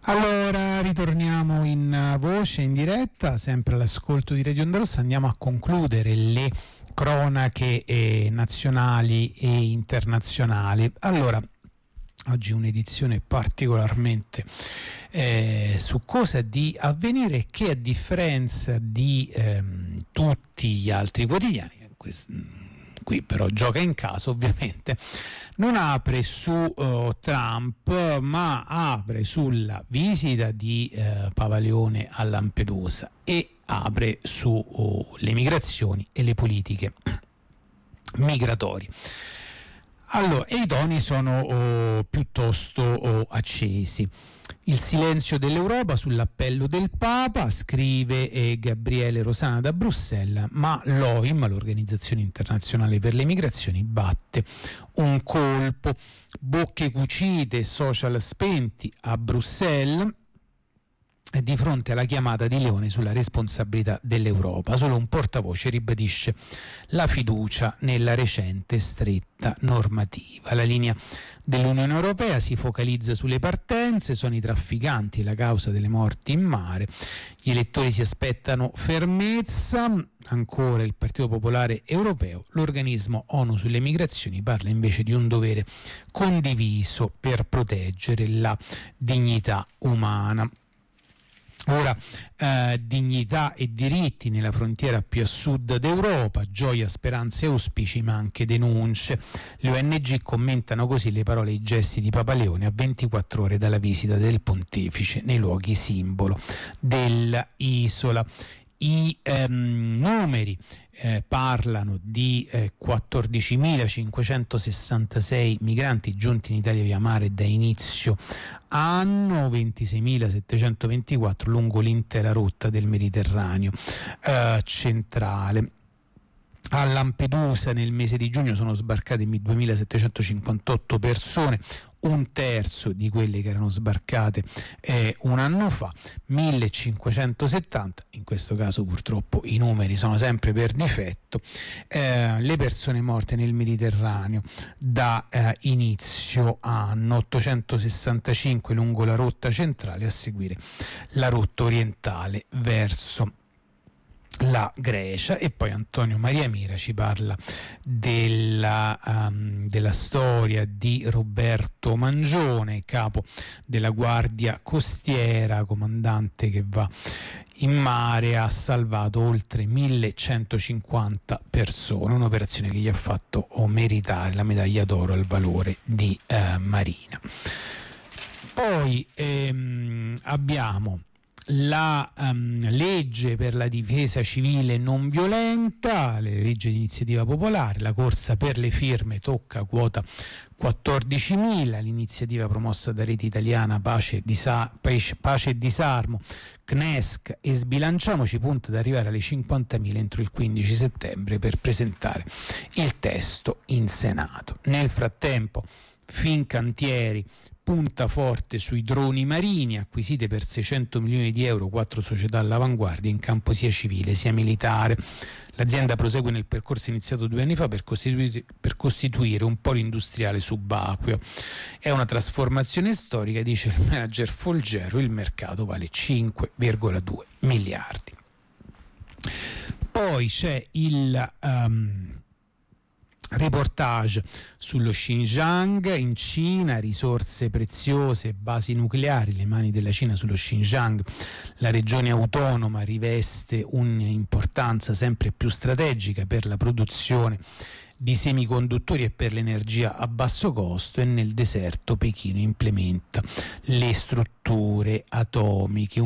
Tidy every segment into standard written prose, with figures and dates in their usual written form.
Allora, ritorniamo in voce, in diretta, sempre all'ascolto di Radio Onda Rossa. Andiamo a concludere le cronache nazionali e internazionali. Allora, oggi un'edizione particolarmente succosa di Avvenire, che a differenza di tutti gli altri quotidiani, qui però gioca in casa ovviamente, non apre su Trump, ma apre sulla visita di Pavalione a Lampedusa e apre sulle migrazioni e le politiche migratorie. Allora, e i toni sono piuttosto accesi. Il silenzio dell'Europa sull'appello del Papa, scrive Gabriele Rosana da Bruxelles, ma l'OIM, l'Organizzazione Internazionale per le Migrazioni, batte un colpo. Bocche cucite, social spenti a Bruxelles di fronte alla chiamata di Leone sulla responsabilità dell'Europa. Solo un portavoce ribadisce la fiducia nella recente stretta normativa. La linea dell'Unione Europea si focalizza sulle partenze, sono i trafficanti la causa delle morti in mare. Gli elettori si aspettano fermezza. Ancora il Partito Popolare Europeo, l'organismo ONU sulle migrazioni parla invece di un dovere condiviso per proteggere la dignità umana. Ora, dignità e diritti nella frontiera più a sud d'Europa, gioia, speranze e auspici, ma anche denunce. Le ONG commentano così le parole e i gesti di Papa Leone a 24 ore dalla visita del pontefice nei luoghi simbolo dell'isola. I numeri parlano di 14.566 migranti giunti in Italia via mare da inizio anno, 26.724 lungo l'intera rotta del Mediterraneo centrale. A Lampedusa nel mese di giugno sono sbarcate 2.758 persone, un terzo di quelle che erano sbarcate un anno fa, 1.570, in questo caso purtroppo i numeri sono sempre per difetto, le persone morte nel Mediterraneo da inizio anno, 865 lungo la rotta centrale, a seguire la rotta orientale verso la Grecia. E poi Antonio Maria Mira ci parla della storia di Roberto Mangione, capo della Guardia Costiera, comandante che va in mare, ha salvato oltre 1.150 persone, un'operazione che gli ha fatto meritare la medaglia d'oro al valore di Marina. Poi abbiamo la legge per la difesa civile non violenta, le leggi di iniziativa popolare, la corsa per le firme tocca quota 14.000, l'iniziativa promossa da Rete Italiana Pace e Disarmo, CNESC e Sbilanciamoci punta ad arrivare alle 50.000 entro il 15 settembre per presentare il testo in Senato. Nel frattempo Fincantieri punta forte sui droni marini, acquisite per 600 milioni di euro 4 società all'avanguardia in campo sia civile sia militare. L'azienda prosegue nel percorso iniziato 2 anni fa per costituire un polo industriale subacqueo. È una trasformazione storica, dice il manager Folgero, il mercato vale 5,2 miliardi. Poi c'è il reportage sullo Xinjiang in Cina, risorse preziose, basi nucleari, le mani della Cina sullo Xinjiang. La regione autonoma riveste un'importanza sempre più strategica per la produzione di semiconduttori e per l'energia a basso costo, e nel deserto Pechino implementa le strutture atomiche.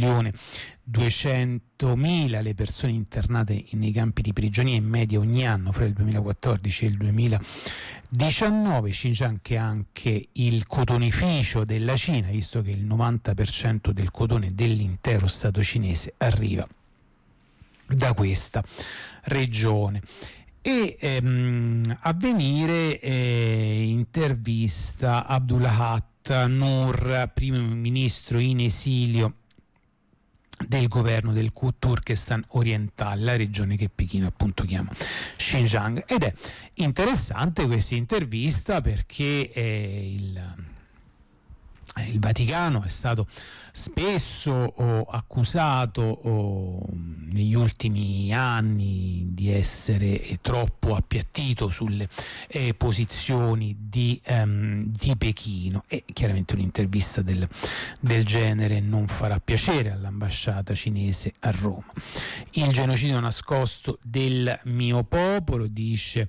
1.200.000 le persone internate nei campi di prigionia in media ogni anno fra il 2014 e il 2019. Xinjiang che è anche il cotonificio della Cina, visto che il 90% del cotone dell'intero stato cinese arriva da questa regione. E Avvenire intervista Abdulahat Nur, primo ministro in esilio del governo del Turkestan orientale, la regione che Pechino appunto chiama Xinjiang. Ed è interessante questa intervista perché il Vaticano è stato spesso accusato negli ultimi anni di essere troppo appiattito sulle posizioni di Pechino, e chiaramente un'intervista del genere non farà piacere all'ambasciata cinese a Roma. Il genocidio nascosto del mio popolo, dice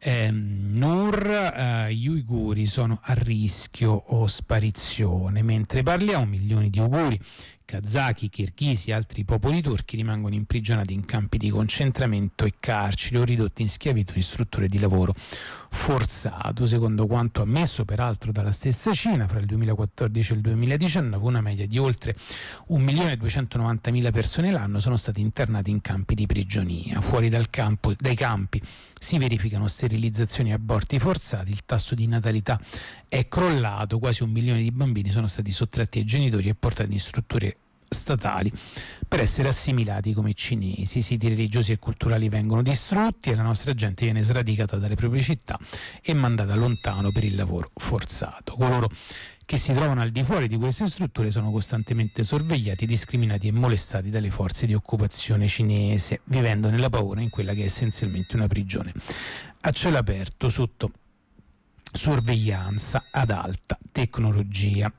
Nur, gli uiguri sono a rischio o sparizione. Mentre parliamo, milioni di uiguri, kazaki, kirghisi e altri popoli turchi rimangono imprigionati in campi di concentramento e carceri o ridotti in schiavitù in strutture di lavoro forzato, secondo quanto ammesso peraltro dalla stessa Cina. Fra il 2014 e il 2019 una media di oltre 1.290.000 persone l'anno sono state internate in campi di prigionia. Fuori dai campi si verificano sterilizzazioni e aborti forzati, il tasso di natalità è crollato, quasi 1 milione di bambini sono stati sottratti ai genitori e portati in strutture statali per essere assimilati come cinesi. I siti religiosi e culturali vengono distrutti e la nostra gente viene sradicata dalle proprie città e mandata lontano per il lavoro forzato. Coloro che si trovano al di fuori di queste strutture sono costantemente sorvegliati, discriminati e molestati dalle forze di occupazione cinese, vivendo nella paura in quella che è essenzialmente una prigione a cielo aperto sotto sorveglianza ad alta tecnologia.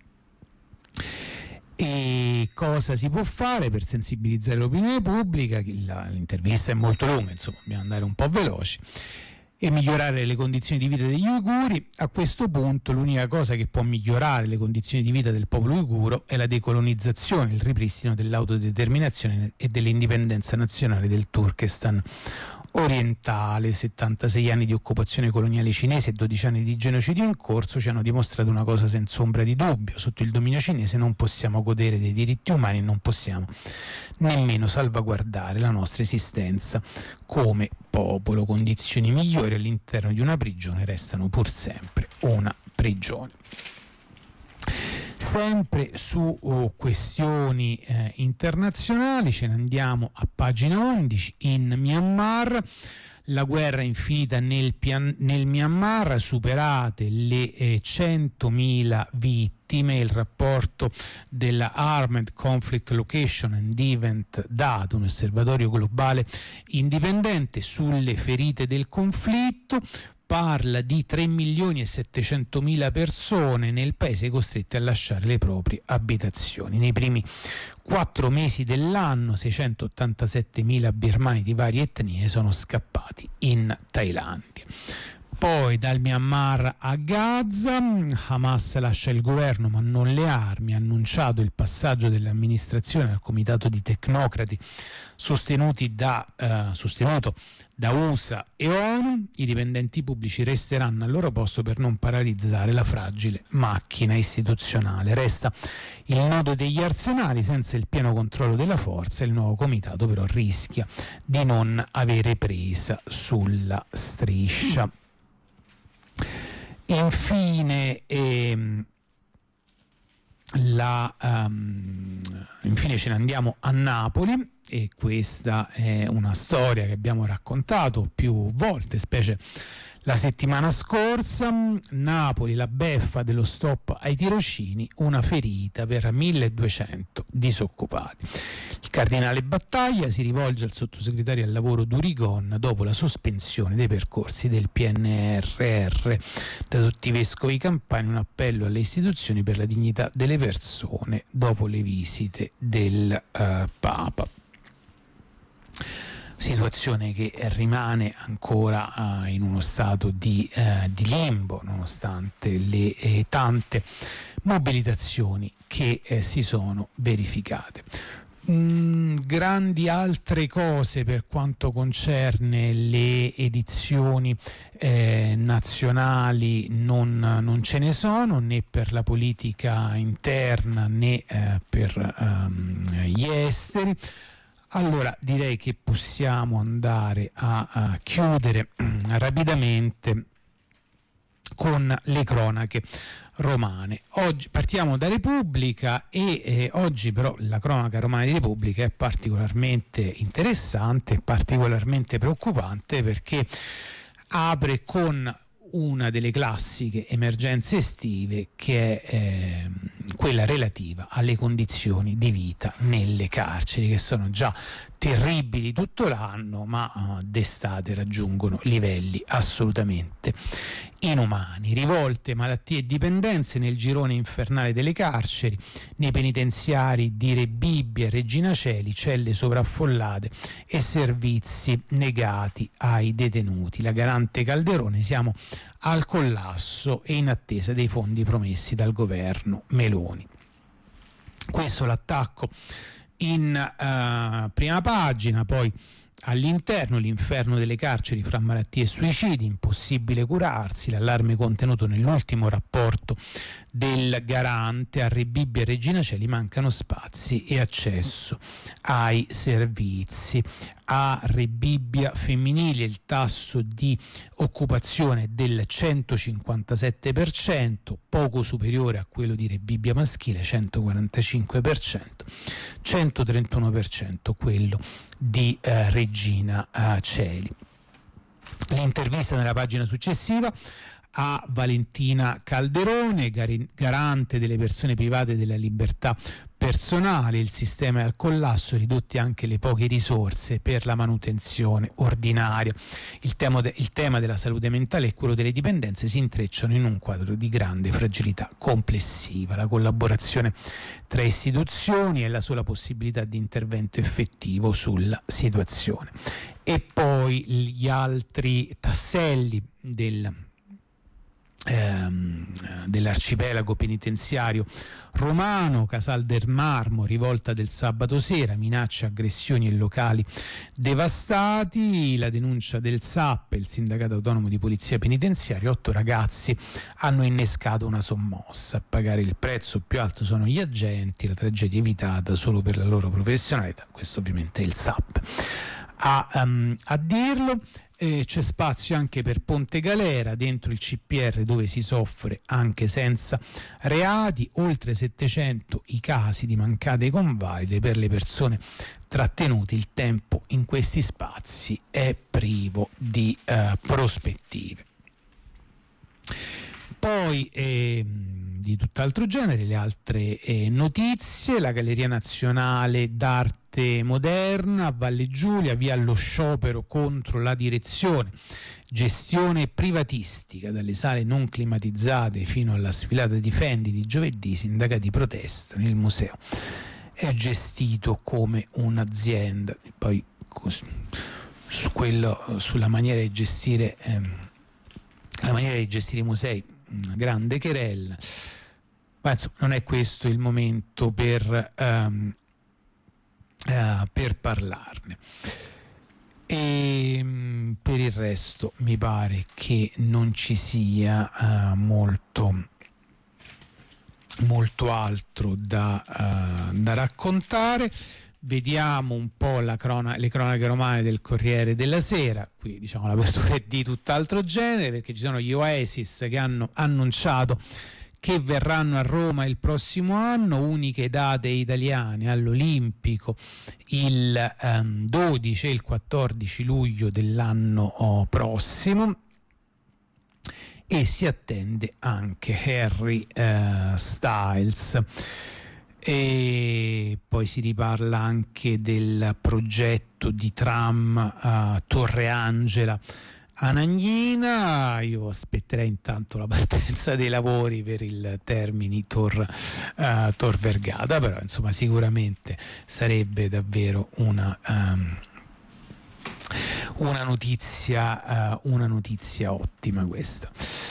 E cosa si può fare per sensibilizzare l'opinione pubblica? L'intervista è molto lunga, insomma, dobbiamo andare un po' veloci, e migliorare le condizioni di vita degli uiguri. A questo punto l'unica cosa che può migliorare le condizioni di vita del popolo uiguro è la decolonizzazione, il ripristino dell'autodeterminazione e dell'indipendenza nazionale del Turkestan orientale. 76 anni di occupazione coloniale cinese e 12 anni di genocidio in corso ci hanno dimostrato una cosa senza ombra di dubbio: sotto il dominio cinese non possiamo godere dei diritti umani e non possiamo nemmeno salvaguardare la nostra esistenza come popolo. Condizioni migliori all'interno di una prigione restano pur sempre una prigione. Sempre su questioni internazionali ce ne andiamo a pagina 11. In Myanmar, la guerra infinita nel Myanmar, superate le 100.000 vittime. Il rapporto della Armed Conflict Location and Event Data, un osservatorio globale indipendente sulle ferite del conflitto, parla di 3.700.000 persone nel paese costrette a lasciare le proprie abitazioni. Nei primi 4 mesi dell'anno 687.000 birmani di varie etnie sono scappati in Thailandia. Poi dal Myanmar a Gaza, Hamas lascia il governo ma non le armi, ha annunciato il passaggio dell'amministrazione al comitato di tecnocrati sostenuto da USA e ONU. I dipendenti pubblici resteranno al loro posto per non paralizzare la fragile macchina istituzionale. Resta il nodo degli arsenali, senza il pieno controllo della forza. Il nuovo comitato però rischia di non avere presa sulla striscia. Infine infine ce ne andiamo a Napoli, e questa è una storia che abbiamo raccontato più volte, specie la settimana scorsa. Napoli, la beffa dello stop ai tirocini, una ferita per 1.200 disoccupati. Il cardinale Battaglia si rivolge al sottosegretario al lavoro Durigon dopo la sospensione dei percorsi del PNRR. Da tutti i vescovi campani un appello alle istituzioni per la dignità delle persone dopo le visite del Papa. Situazione che rimane ancora in uno stato di limbo, nonostante le tante mobilitazioni che si sono verificate. Grandi altre cose per quanto concerne le edizioni nazionali non ce ne sono, né per la politica interna né per gli esteri. Allora direi che possiamo andare a chiudere rapidamente con le cronache romane. Oggi partiamo da Repubblica e oggi però la cronaca romana di Repubblica è particolarmente interessante, particolarmente preoccupante, perché apre con una delle classiche emergenze estive, che è quella relativa alle condizioni di vita nelle carceri, che sono già terribili tutto l'anno, ma d'estate raggiungono livelli assolutamente inumani. Rivolte, malattie e dipendenze nel girone infernale delle carceri, nei penitenziari di Re Bibbia e Regina Coeli, celle sovraffollate e servizi negati ai detenuti. La garante Calderone: siamo al collasso e in attesa dei fondi promessi dal governo Meloni. Questo l'attacco in prima pagina. Poi all'interno: l'inferno delle carceri fra malattie e suicidi, impossibile curarsi, l'allarme contenuto nell'ultimo rapporto del garante. A Re Bibbia e Regina Coeli mancano spazi e accesso ai servizi. A Re Bibbia femminile il tasso di occupazione del 157%, poco superiore a quello di Re Bibbia maschile, 145%, 131% quello di Regina Coeli. L'intervista nella pagina successiva a Valentina Calderone, garante delle persone private della libertà personale. Il sistema è al collasso, ridotte anche le poche risorse per la manutenzione ordinaria. Il tema della salute mentale e quello delle dipendenze si intrecciano in un quadro di grande fragilità complessiva. La collaborazione tra istituzioni è la sola possibilità di intervento effettivo sulla situazione. E poi gli altri tasselli dell'arcipelago penitenziario romano: Casal del Marmo, rivolta del sabato sera, minacce, aggressioni e locali devastati. La denuncia del SAP, il sindacato autonomo di polizia penitenziaria: 8 ragazzi hanno innescato una sommossa, a pagare il prezzo più alto sono gli agenti, la tragedia evitata solo per la loro professionalità. Questo ovviamente è il SAP a dirlo. C'è spazio anche per Ponte Galera, dentro il CPR dove si soffre anche senza reati. Oltre 700 i casi di mancate convalide per le persone trattenute. Il tempo in questi spazi è privo di prospettive. Poi di tutt'altro genere le altre notizie: la Galleria Nazionale d'Arte Moderna a Valle Giulia, via allo sciopero contro la direzione, gestione privatistica, dalle sale non climatizzate fino alla sfilata di Fendi di giovedì. Sindacati protestano, il museo è gestito come un'azienda. E poi sulla maniera di gestire i musei, una grande querella, ma insomma non è questo il momento per parlarne. E per il resto mi pare che non ci sia molto altro da raccontare. Vediamo un po' le cronache romane del Corriere della Sera. Qui diciamo l'apertura è di tutt'altro genere, perché ci sono gli Oasis che hanno annunciato che verranno a Roma il prossimo anno, uniche date italiane all'Olimpico il 12 e il 14 luglio dell'anno prossimo, e si attende anche Harry Styles. E poi si riparla anche del progetto di tram Torre Angela a Nagnina. Io aspetterei intanto la partenza dei lavori per il Termini Tor Vergata, però insomma sicuramente sarebbe davvero una notizia ottima questa.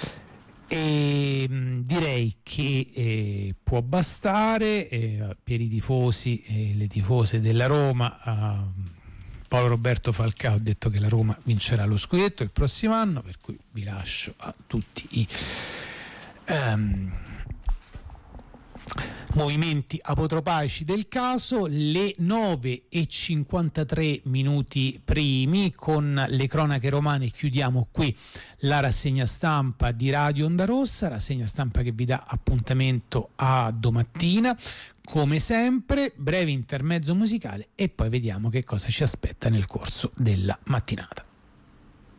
E direi che può bastare per i tifosi e le tifose della Roma. Paolo Roberto Falcao ha detto che la Roma vincerà lo scudetto il prossimo anno, per cui vi lascio a tutti i movimenti apotropaici del caso. Le 9:53 primi. Con le cronache romane chiudiamo qui la rassegna stampa di Radio Onda Rossa, rassegna stampa che vi dà appuntamento a domattina come sempre. Breve intermezzo musicale e poi vediamo che cosa ci aspetta nel corso della mattinata.